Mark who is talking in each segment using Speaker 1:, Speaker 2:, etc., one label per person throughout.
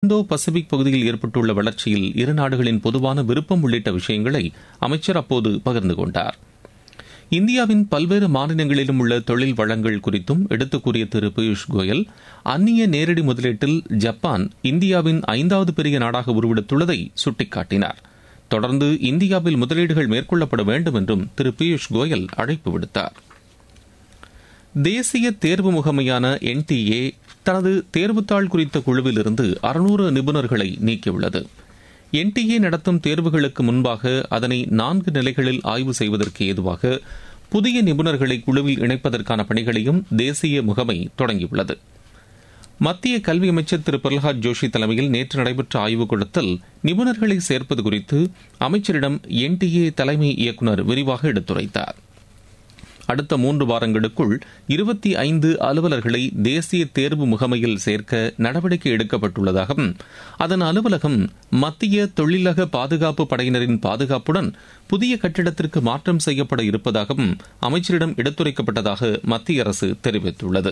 Speaker 1: Indo Pacific பகுதியில் ஏற்பட்டுள்ள வளர்ச்சியில் இரு நாடுகளின் பொதுவான விருப்பம் உள்ளிட்ட விஷயங்களை அமைச்சர் அப்போது பகிர்ந்து கொண்டார். இந்தியாவின் பல்வேறு மாநிலங்களிலும் உள்ள தொழில் வளங்கள் குறித்தும் எடுத்துக் கூறிய திரு பியூஷ் கோயல், அந்நிய நேரடி முதலீட்டில் ஜப்பான் இந்தியாவின் 5வது பெரிய நாடாக உருவெடுத்துள்ளதை சுட்டிக்காட்டினார். தொடர்ந்து இந்தியாவில் முதலீடுகள் மேற்கொள்ளப்பட வேண்டும் என்றும் திரு பியூஷ் கோயல் அழைப்பு விடுத்தார். தேசிய தேர்வு முகமையான NTA தனது தேர்வுத்தாள் குறித்த குழுவிலிருந்து 600 நிபுணர்களை நீக்கியுள்ளது. NTA நடத்தும் தேர்வுகளுக்கு முன்பாக அதனை 4 நிலைகளில் ஆய்வு செய்வதற்கு ஏதுவாக புதிய நிபுணர்களை குழுவில் இணைப்பதற்கான பணிகளையும் தேசிய முகமை தொடங்கியுள்ளது. மத்திய கல்வி அமைச்சர் திரு பிரகலாத் ஜோஷி தலைமையில் நேற்று நடைபெற்ற ஆய்வுக் கூட்டத்தில் நிபுணர்களை சேர்ப்பது குறித்து அமைச்சரிடம் NTA தலைமை இயக்குநர் விரிவாக எடுத்துரைத்தார். அடுத்த 3 வாரங்களுக்குள் 25 அலுவலர்களை தேசிய தேர்வு முகமையில் சேர்க்க நடவடிக்கை எடுக்கப்பட்டுள்ளதாகவும் அதன் அலுவலகம் மத்திய தொழிலக பாதுகாப்பு படையினரின் பாதுகாப்புடன் புதிய கட்டிடத்திற்கு மாற்றம் செய்யப்பட இருப்பதாகவும் அமைச்சரிடம் எடுத்துரைக்கப்பட்டதாக மத்திய அரசு தெரிவித்துள்ளது.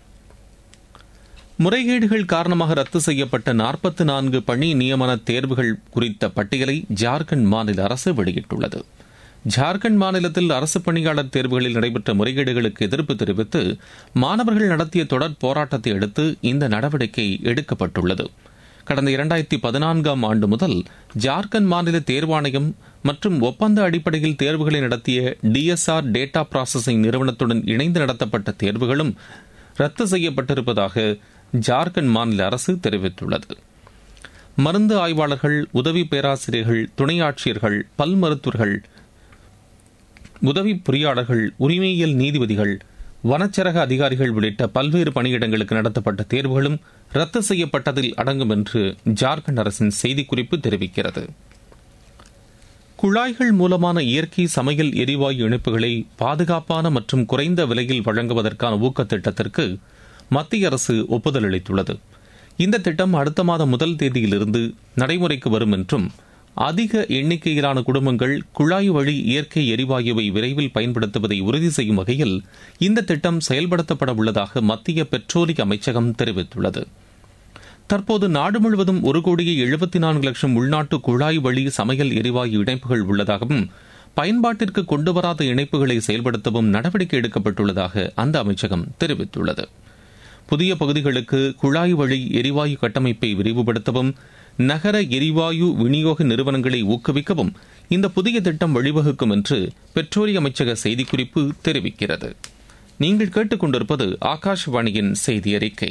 Speaker 1: முறைகேடுகள் காரணமாக ரத்து செய்யப்பட்ட 44 பணி நியமன தேர்வுகள் குறித்த பட்டியலை ஜார்க்கண்ட் மாநில அரசு வெளியிட்டுள்ளது. ஜார்க்கண்ட் மாநிலத்தில் அரசு பணியாளர் தேர்வுகளில் நடைபெற்ற முறைகேடுகளுக்கு எதிர்ப்பு தெரிவித்து மாணவர்கள் நடத்திய தொடர் போராட்டத்தை அடுத்து இந்த நடவடிக்கை எடுக்கப்பட்டுள்ளது. கடந்த 2014ஆம் ஆண்டு முதல் ஜார்க்கண்ட் மாநில தேர்வாணையம் மற்றும் ஒப்பந்த அடிப்படையில் தேர்வுகளை நடத்திய DSR டேட்டா ப்ராசஸிங் நிறுவனத்துடன் இணைந்து நடத்தப்பட்ட தேர்வுகளும் ரத்து செய்யப்பட்டிருப்பதாக ஜார்க்கண்ட் மாநில அரசு தெரிவித்துள்ளது. மருந்து ஆய்வாளர்கள், உதவி பேராசிரியர்கள், துணை ஆட்சியர்கள், பல் மருத்துவர்கள், உதவி பொறியாளர்கள், உரிமையியல் நீதிபதிகள், வனச்சரக அதிகாரிகள் உள்ளிட்ட பல்வேறு பணியிடங்களுக்கு நடத்தப்பட்ட தேர்வுகளும் ரத்து செய்யப்பட்டதில் அடங்கும் என்று ஜார்க்கண்ட் அரசின் செய்திக்குறிப்பு தெரிவிக்கிறது. குழாய்கள் மூலமான இயற்கை சமையல் எரிவாயு இணைப்புகளை பாதுகாப்பான மற்றும் குறைந்த விலையில் வழங்குவதற்கான ஊக்கத் திட்டத்திற்கு மத்திய அரசு ஒப்புதல் அளித்துள்ளது. இந்த திட்டம் அடுத்த மாதம் 1 தேதியிலிருந்து நடைமுறைக்கு வரும் என்றும் அதிக எண்ணிக்கையிலான குடும்பங்கள் குழாய் வழி இயற்கை எரிவாயுவை விரைவில் பயன்படுத்துவதை உறுதி செய்யும் வகையில் இந்த திட்டம் செயல்படுத்தப்பட உள்ளதாக மத்திய பெட்ரோலிய அமைச்சகம் தெரிவித்துள்ளது. தற்போது நாடு முழுவதும் 1,74,00,000 உள்நாட்டு குழாய் வழி சமையல் எரிவாயு இணைப்புகள் உள்ளதாகவும் பயன்பாட்டிற்கு கொண்டுவராத இணைப்புகளை செயல்படுத்தவும் நடவடிக்கை எடுக்கப்பட்டுள்ளதாக அந்த அமைச்சகம் தெரிவித்துள்ளது. புதிய பகுதிகளுக்கு குழாய் வழி எரிவாயு கட்டமைப்பை விரிவுபடுத்தவும் நகர எரிவாயு விநியோக நிறுவனங்களை ஊக்குவிக்கவும் இந்த புதிய திட்டம் வழிவகுக்கும் என்று பெட்ரோலிய அமைச்சக செய்திக்குறிப்பு தெரிவிக்கிறது. நீங்கள் கேட்டுக்கொண்டிருப்பது ஆகாஷவாணியின் செய்தி அறிக்கை.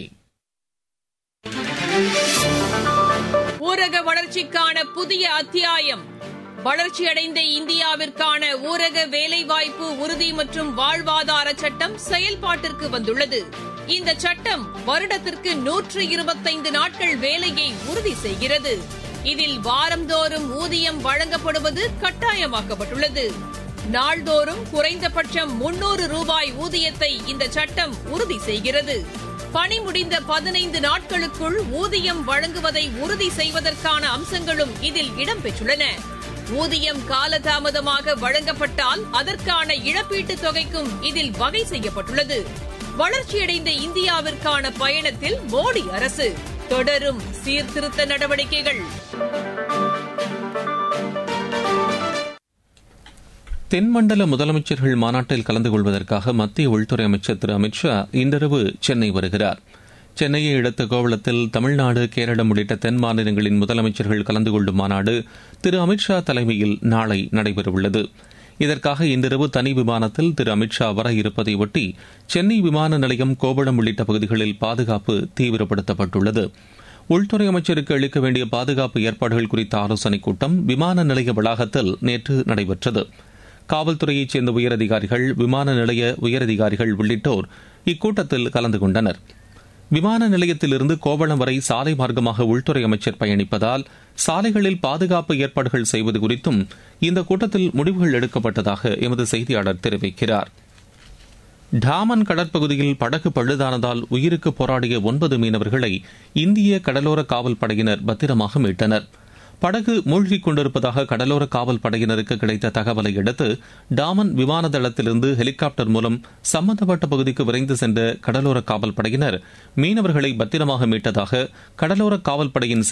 Speaker 2: ஊரக வளர்ச்சிக்கான புதிய அத்தியாயம். வளர்ச்சியடைந்த இந்தியாவிற்கான ஊரக வேலைவாய்ப்பு உறுதி மற்றும் வாழ்வாதார சட்டம் செயல்பாட்டிற்கு வந்துள்ளது. இந்த சட்டம் வருடத்திற்கு 125 நாட்கள் வேலையை உறுதி செய்கிறது. இதில் வாரந்தோறும் ஊதியம் வழங்கப்படுவது கட்டாயமாக்கப்பட்டுள்ளது. நாள்தோறும் குறைந்தபட்சம் 300 ரூபாய் ஊதியத்தை இந்த சட்டம் உறுதி செய்கிறது. பணி முடிந்த 15 நாட்களுக்குள் ஊதியம் வழங்குவதை உறுதி செய்வதற்கான அம்சங்களும் இதில் இடம்பெற்றுள்ளன. ஊதியம் காலதாமதமாக வழங்கப்பட்டால் அதற்கான இழப்பீட்டுத் தொகைக்கும் இதில் வகை செய்யப்பட்டுள்ளது. வளர்ச்சியடைந்த இந்தியாவிற்கான பயணத்தில் மோடி அரசு தொடரும் சீர்திருத்த நடவடிக்கைகள்.
Speaker 1: தென்மண்டல முதலமைச்சர்கள் மாநாட்டில் கலந்து கொள்வதற்காக மத்திய உள்துறை அமைச்சர் திரு அமித்ஷா இன்றிரவு சென்னை வருகிறார். சென்னையை அடுத்த கோவளத்தில் தமிழ்நாடு, கேரளம் உள்ளிட்ட தென் மாநிலங்களின் முதலமைச்சர்கள் கலந்து கொள்ளும் மாநாடு திரு அமித்ஷா தலைமையில் நாளை நடைபெறவுள்ளது. இதற்காக இன்றிரவு தனி விமானத்தில் திரு அமித்ஷா வர இருப்பதை ஒட்டி சென்னை விமான நிலையம், கோவளம் உள்ளிட்ட பகுதிகளில் பாதுகாப்பு தீவிரப்படுத்தப்பட்டுள்ளது. உள்துறை அமைச்சருக்கு அளிக்க வேண்டிய பாதுகாப்பு ஏற்பாடுகள் குறித்த ஆலோசனைக் கூட்டம் விமான நிலைய வளாகத்தில் நேற்று நடைபெற்றது. காவல்துறையைச் சேர்ந்த உயரதிகாரிகள், விமான நிலைய உயரதிகாரிகள் உள்ளிட்டோர் இக்கூட்டத்தில் கலந்து கொண்டனர். விமான நிலையத்திலிருந்து கோவளம் வரை சாலை மார்க்கமாக உள்துறை அமைச்சர் பயணிப்பதால் சாலைகளில் பாதுகாப்பு ஏற்பாடுகள் செய்வது குறித்தும் இந்த கூட்டத்தில் முடிவுகள் எடுக்கப்பட்டதாக எமது செய்தியாளர் தெரிவிக்கிறார். டாமன் கடற்பகுதியில் படகு பழுதானதால் உயிருக்கு போராடிய 9 மீனவர்களை இந்திய கடலோர காவல் படையினர் பத்திரமாக மீட்டனர். படகு மூழ்கிக் கொண்டிருப்பதாக கடலோர காவல் படையினருக்கு கிடைத்த தகவலை அடுத்து டாமன் விமான தளத்திலிருந்து ஹெலிகாப்டர் மூலம் சம்பந்தப்பட்ட பகுதிக்கு விரைந்து சென்ற கடலோர காவல் படையினர் மீனவர்களை பத்திரமாக மீட்டதாக கடலோர காவல் படையின்